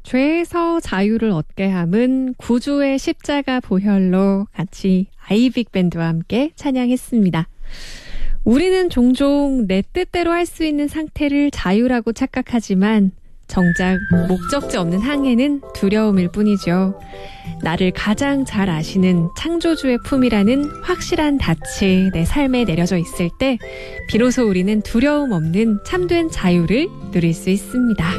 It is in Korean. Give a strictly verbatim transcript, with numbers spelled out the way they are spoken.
죄에서 자유를 얻게 함은 구주의 십자가 보혈로 같이 아이빅 밴드와 함께 찬양했습니다. 우리는 종종 내 뜻대로 할 수 있는 상태를 자유라고 착각하지만 정작 목적지 없는 항해는 두려움일 뿐이죠. 나를 가장 잘 아시는 창조주의 품이라는 확실한 닻이 내 삶에 내려져 있을 때 비로소 우리는 두려움 없는 참된 자유를 누릴 수 있습니다.